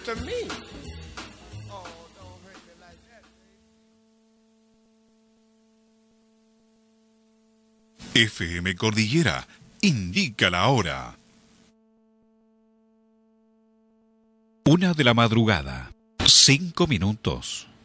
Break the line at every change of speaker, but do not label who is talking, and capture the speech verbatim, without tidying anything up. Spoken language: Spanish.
to me.
F M Cordillera indica la hora. Una de la madrugada, cinco minutos.